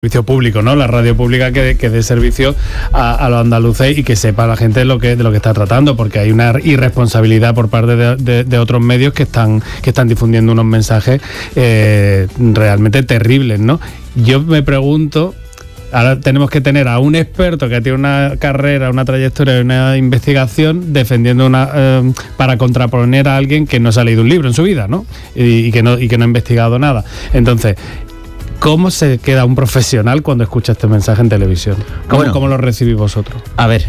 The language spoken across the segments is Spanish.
servicio público, ¿no? La radio pública que dé servicio a los andaluces y que sepa la gente de lo que está tratando, porque hay una irresponsabilidad por parte de otros medios que están difundiendo unos mensajes realmente terribles, ¿no? Yo me pregunto, ahora tenemos que tener a un experto que tiene una carrera, una trayectoria y una investigación defendiendo para contraponer a alguien que no se ha leído un libro en su vida, ¿no? Y que no ha investigado nada. Entonces, ¿cómo se queda un profesional cuando escucha este mensaje en televisión? ¿Cómo lo recibís vosotros? A ver,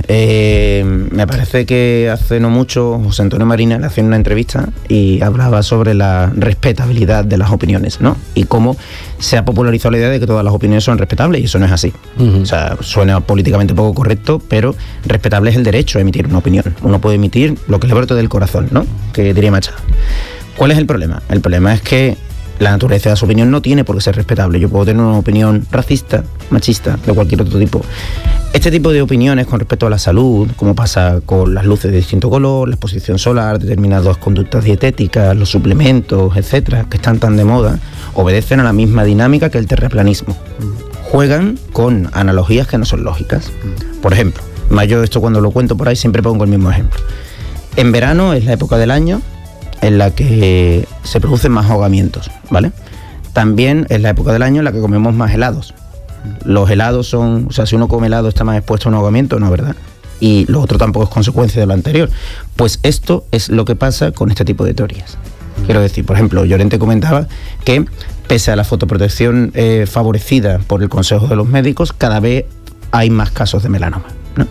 me parece que hace no mucho José Antonio Marina le hacía una entrevista y hablaba sobre la respetabilidad de las opiniones, ¿no? Y cómo se ha popularizado la idea de que todas las opiniones son respetables, y eso no es así. O sea, suena políticamente poco correcto, pero respetable es el derecho a emitir una opinión. Uno puede emitir lo que le brote del corazón, ¿no? Que diría Machado. ¿Cuál es el problema? El problema es que la naturaleza de su opinión no tiene por qué ser respetable. Yo puedo tener una opinión racista, machista, de cualquier otro tipo. Este tipo de opiniones con respecto a la salud, como pasa con las luces de distinto color, la exposición solar, determinadas conductas dietéticas, los suplementos, etcétera, que están tan de moda, obedecen a la misma dinámica que el terraplanismo. Juegan con analogías que no son lógicas. Por ejemplo, yo esto cuando lo cuento por ahí siempre pongo el mismo ejemplo. En verano es la época del año en la que se producen más ahogamientos, ¿vale? También es la época del año en la que comemos más helados. Los helados son, o sea, si uno come helado está más expuesto a un ahogamiento, ¿no, verdad? Y lo otro tampoco es consecuencia de lo anterior. Pues esto es lo que pasa con este tipo de teorías. Quiero decir, por ejemplo, Llorente comentaba que pese a la fotoprotección favorecida por el Consejo de los Médicos, cada vez hay más casos de melanoma, ¿no?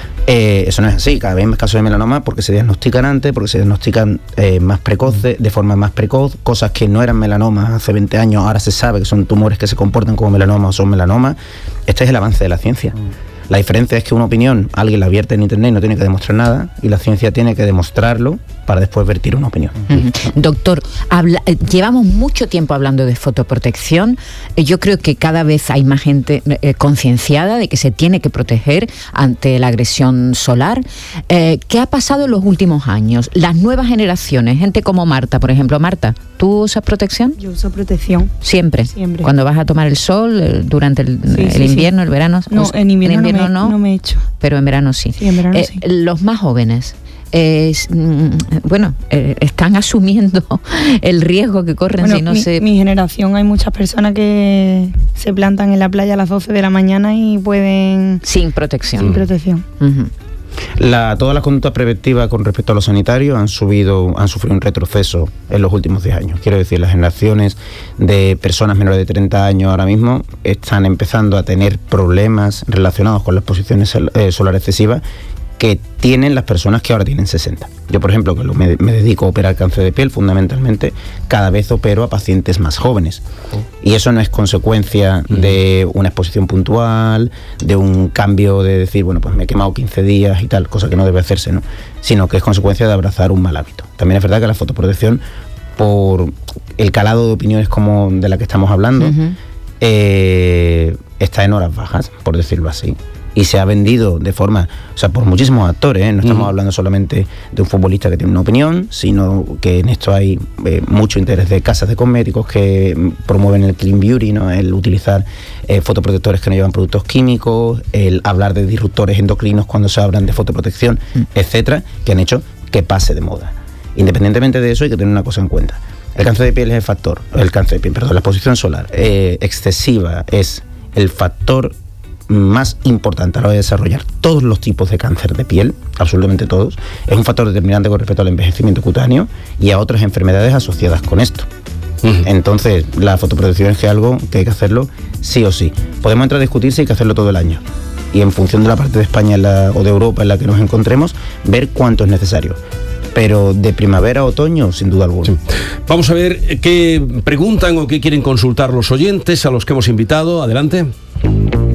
Eso no es así, cada vez hay más casos de melanoma porque se diagnostican antes, porque se diagnostican más precoces, de forma más precoz, cosas que no eran melanomas hace 20 años, ahora se sabe que son tumores que se comportan como melanomas o son melanomas. Este es el avance de la ciencia. La diferencia es que una opinión, alguien la vierte en internet y no tiene que demostrar nada, y la ciencia tiene que demostrarlo para después vertir una opinión. Doctor, llevamos mucho tiempo hablando de fotoprotección. Yo creo que cada vez hay más gente concienciada de que se tiene que proteger ante la agresión solar. ¿Qué ha pasado en los últimos años? Las nuevas generaciones, gente como Marta, por ejemplo. Marta, ¿tú usas protección? Yo uso protección. ¿Siempre? Siempre. Cuando vas a tomar el sol, durante el invierno, el verano. No, en invierno no me echo. Pero en verano sí. Sí, en verano sí. Los más jóvenes, están asumiendo el riesgo que corren si no se... Mi generación, hay muchas personas que se plantan en la playa a las 12 de la mañana y pueden... Sin protección. Sin protección. Todas las conductas preventivas con respecto a los sanitarios han sufrido un retroceso en los últimos 10 años. Quiero decir, las generaciones de personas menores de 30 años ahora mismo están empezando a tener problemas relacionados con la exposición solar excesiva que tienen las personas que ahora tienen 60. Yo, por ejemplo, que me dedico a operar cáncer de piel, fundamentalmente, cada vez opero a pacientes más jóvenes. Y eso no es consecuencia de una exposición puntual, de un cambio de decir, bueno, pues me he quemado 15 días y tal, cosa que no debe hacerse, ¿no? Sino que es consecuencia de abrazar un mal hábito. También es verdad que la fotoprotección, por el calado de opiniones como de la que estamos hablando, está en horas bajas, por decirlo así. Y se ha vendido de forma, o sea, por muchísimos actores, no estamos hablando solamente de un futbolista que tiene una opinión, sino que en esto hay mucho interés de casas de cosméticos que promueven el clean beauty, ¿no? El utilizar fotoprotectores que no llevan productos químicos, el hablar de disruptores endocrinos cuando se hablan de fotoprotección, etcétera, que han hecho que pase de moda. Independientemente de eso, hay que tener una cosa en cuenta. El cáncer de piel es la exposición solar excesiva es el factor más importante a la hora de desarrollar todos los tipos de cáncer de piel, absolutamente todos. Es un factor determinante con respecto al envejecimiento cutáneo y a otras enfermedades asociadas con esto. Entonces, la fotoprotección es algo que hay que hacerlo sí o sí. Podemos entrar a discutir si hay que hacerlo todo el año, y en función de la parte de España o de Europa en la que nos encontremos, ver cuánto es necesario. Pero de primavera a otoño, sin duda alguna. Sí. Vamos a ver qué preguntan o qué quieren consultar los oyentes a los que hemos invitado. Adelante.